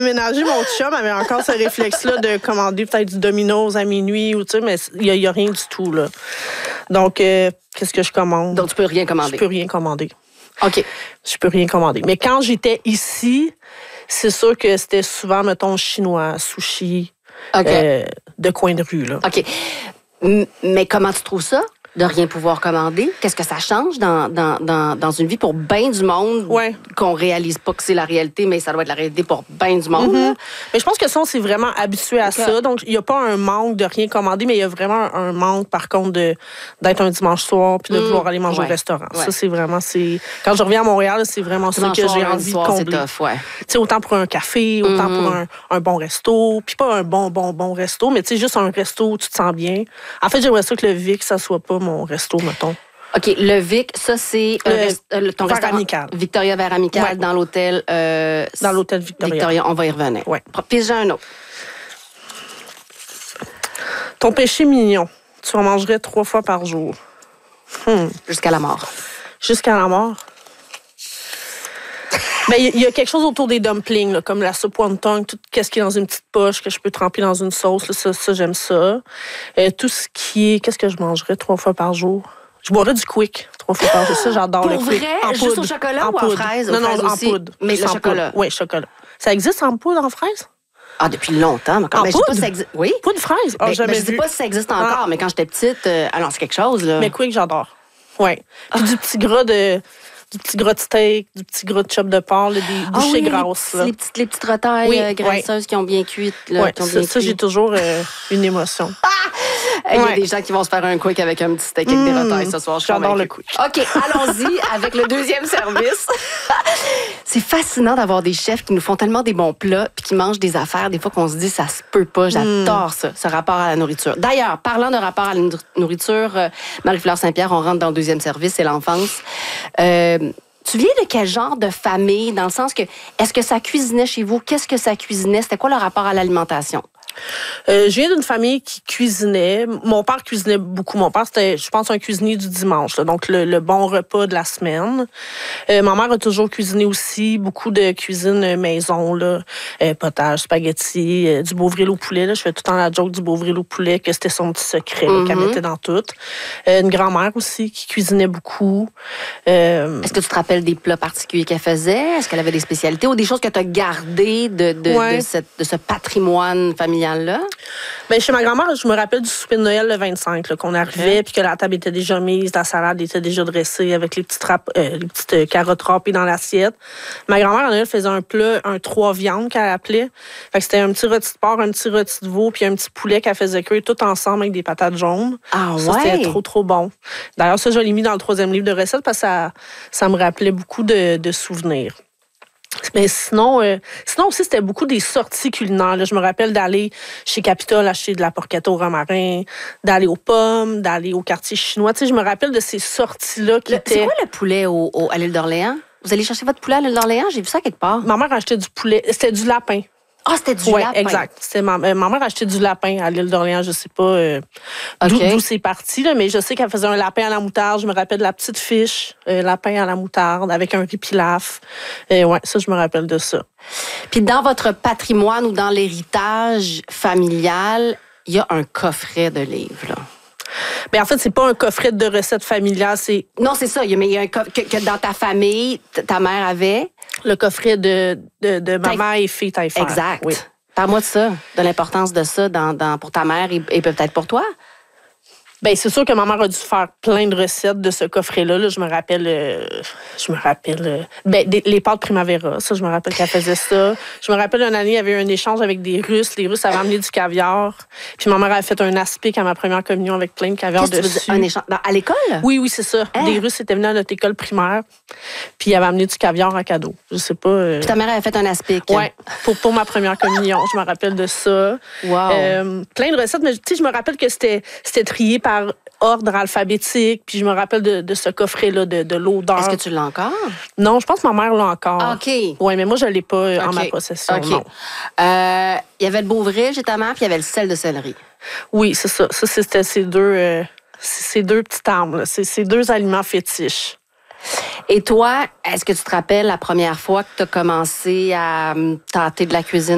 Ménager, mon chum avait encore ce réflexe-là de commander peut-être du Domino's à minuit, ou tu sais, mais il y a rien du tout, là. Donc, qu'est-ce que je commande? Donc, tu peux rien commander? Je peux rien commander. OK. Je peux rien commander. Mais quand j'étais ici, c'est sûr que c'était souvent, mettons, chinois, sushi, de coin de rue, là. OK. Mais comment tu trouves ça? De rien pouvoir commander? Qu'est-ce que ça change dans une vie pour bien du monde qu'on réalise pas que c'est la réalité, mais ça doit être la réalité pour bien du monde? Mm-hmm. Mais je pense que ça, on s'est vraiment habitué à ça. Donc, il n'y a pas un manque de rien commander, mais il y a vraiment un manque, par contre, d'être un dimanche soir puis de vouloir aller manger au restaurant. Ça, c'est vraiment... Quand je reviens à Montréal, c'est vraiment ça que j'ai envie de combler. C'est tough, tu sais, autant pour un café, autant pour un bon resto, puis pas un bon resto, mais tu sais, juste un resto où tu te sens bien. En fait, j'aimerais ça que le Vic, ça soit pas mon resto, mettons. OK, le Vic, ça, c'est ton restaurant amical. Victoria Vers Amical dans l'hôtel... dans l'hôtel Victoria. Victoria, on va y revenir. Ouais. Puis-je un autre. Ton péché mignon, tu en mangerais 3 fois par jour. Jusqu'à la mort. Jusqu'à la mort? Ben, il y a quelque chose autour des dumplings, là, comme la soupe wonton, tout ce qui est dans une petite poche que je peux tremper dans une sauce. Là, ça, j'aime ça. Tout ce qui est... Qu'est-ce que je mangerais 3 fois par jour? Je boirais du Quick 3 fois par jour. Ça, j'adore le Quick. Pour vrai? Juste au chocolat ou en fraise? Non, en poudre. Mais le chocolat? Oui, chocolat. Ça existe en poudre, en fraise? Ah, depuis longtemps. Mais en poudre? Je sais pas si ça existe. Oui. Poudre fraise? Je sais pas si ça existe encore, mais quand j'étais petite, alors c'est quelque chose, là. Mais Quick, j'adore. Oui. Puis du petit gras de steak, du petit gras de chop de porc, des bouchées grasses. Les petites retailles graisseuses qui ont bien cuit. Oui, ça, j'ai toujours une émotion. Il y a des gens qui vont se faire un quick avec un petit steak avec des retailles ce soir. J'adore le quick. OK, allons-y avec le deuxième service. C'est fascinant d'avoir des chefs qui nous font tellement des bons plats puis qui mangent des affaires, des fois qu'on se dit ça se peut pas. J'adore ça, ce rapport à la nourriture. D'ailleurs, parlant de rapport à la nourriture, Marie-Fleur Saint-Pierre, on rentre dans le deuxième service, c'est l'enfance. Tu viens de quel genre de famille? Dans le sens que, est-ce que ça cuisinait chez vous? Qu'est-ce que ça cuisinait? C'était quoi le rapport à l'alimentation? Je viens d'une famille qui cuisinait. Mon père cuisinait beaucoup. Mon père, c'était, je pense, un cuisinier du dimanche, là, donc le bon repas de la semaine. Ma mère a toujours cuisiné aussi, beaucoup de cuisine maison, là, potage, spaghetti, du Beauvril au poulet. Là. Je fais tout le temps la joke du Beauvril au poulet, que c'était son petit secret là, qu'elle mettait dans tout. Une grand-mère aussi qui cuisinait beaucoup. Est-ce que tu te rappelles des plats particuliers qu'elle faisait? Est-ce qu'elle avait des spécialités ou des choses que tu as gardées de ce patrimoine familial? Ben, chez ma grand-mère, je me rappelle du souper de Noël le 25, là, qu'on arrivait puis que la table était déjà mise, la salade était déjà dressée avec les petites carottes râpées dans l'assiette. Ma grand-mère, à Noël, faisait un plat, un 3 viandes qu'elle appelait. Fait que c'était un petit rôti de porc, un petit rôti de veau puis un petit poulet qu'elle faisait cuire tout ensemble avec des patates jaunes. Ah ça, c'était trop, trop bon. D'ailleurs, ça, je l'ai mis dans le 3e livre de recettes parce que ça me rappelait beaucoup de souvenirs. Mais sinon aussi, c'était beaucoup des sorties culinaires. Là. Je me rappelle d'aller chez Capitole acheter de la porchetta au romarin, d'aller aux pommes, d'aller au quartier chinois. Tu sais, je me rappelle de ces sorties-là qui étaient... C'est quoi le poulet à l'île d'Orléans? Vous allez chercher votre poulet à l'île d'Orléans? J'ai vu ça quelque part. Ma mère achetait du poulet. C'était du lapin. Ah, c'était du lapin? Oui, exact. C'était ma mère achetait du lapin à l'île d'Orléans. Je sais pas d'où c'est parti, là, mais je sais qu'elle faisait un lapin à la moutarde. Je me rappelle de la petite fiche, lapin à la moutarde, avec un riz pilaf. Ça, je me rappelle de ça. Puis dans votre patrimoine ou dans l'héritage familial, il y a un coffret de livres, là. Ben en fait, c'est pas un coffret de recettes familiales, c'est... Non, c'est ça. Mais il y a un coffret que dans ta famille, ta mère avait. Le coffret de maman et fille taille faire. Exact. Oui. Parle-moi de ça, de l'importance de ça pour ta mère et peut-être pour toi. Ben c'est sûr que ma mère a dû faire plein de recettes de ce coffret-là. Là, je me rappelle les pâtes Primavera. Ça, je me rappelle qu'elle faisait ça. Je me rappelle une année, il y avait eu un échange avec des Russes. Les Russes avaient amené du caviar. Puis ma mère avait fait un aspic à ma première communion avec plein de caviar dessus. Qu'est-ce que tu veux dire? Un échange à l'école? Oui, c'est ça. Hein? Des Russes étaient venus à notre école primaire. Puis ils avaient amené du caviar en cadeau. Je sais pas. Puis ta mère avait fait un aspic. Oui, pour ma première communion. Je me rappelle de ça. Wow. Plein de recettes, mais tu sais, je me rappelle que c'était trié par ordre alphabétique, puis je me rappelle de ce coffret-là, de l'odeur. Est-ce que tu l'as encore? Non, je pense que ma mère l'a encore. OK. Oui, mais moi, je ne l'ai pas en ma possession, non. Il y avait le Beauvril chez ta mère, puis il y avait le sel de céleri. Oui, c'est ça. Ça, c'était ces deux petites armes, là. Ces deux aliments fétiches. Et toi, est-ce que tu te rappelles la première fois que tu as commencé à tâter de la cuisine